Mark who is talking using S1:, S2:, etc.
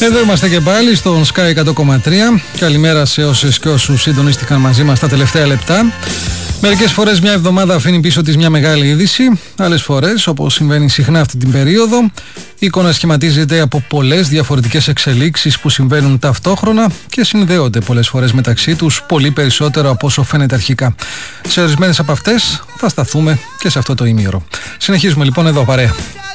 S1: Εδώ είμαστε και πάλι στον Sky 100,3. Καλημέρα σε όσες και όσους συντονίστηκαν μαζί μας τα τελευταία λεπτά. Μερικές φορές μια εβδομάδα αφήνει πίσω της μια μεγάλη είδηση. Άλλες φορές, όπως συμβαίνει συχνά αυτή την περίοδο, η εικόνα σχηματίζεται από πολλές διαφορετικές εξελίξεις που συμβαίνουν ταυτόχρονα και συνδέονται πολλές φορές μεταξύ τους πολύ περισσότερο από όσο φαίνεται αρχικά. Σε ορισμένες από αυτές θα σταθούμε και σε αυτό το ημίωρο. Συνεχίζουμε λοιπόν εδώ παρέα.